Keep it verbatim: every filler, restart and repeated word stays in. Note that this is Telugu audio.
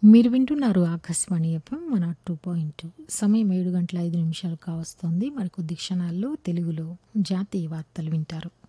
మీరు వింటున్నారు Akashvani FM one not two point two. సమయం ఏడు గంటల ఐదు నిమిషాలు కావస్తోంది. మరికొద్ది క్షణాల్లో తెలుగులో జాతీయ వార్తలు వింటారు.